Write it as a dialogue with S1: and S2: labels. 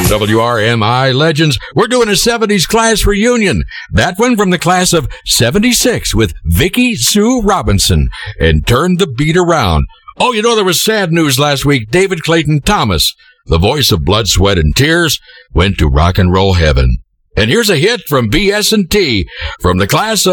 S1: WRMI legends, we're doing a 70s class reunion. That one from the class of 76 with Vicki Sue Robinson and Turn the Beat Around. Oh, you know, there was sad news last week. David Clayton Thomas, the voice of Blood, Sweat, and Tears, went to rock and roll heaven. And here's a hit from BS&T from the class of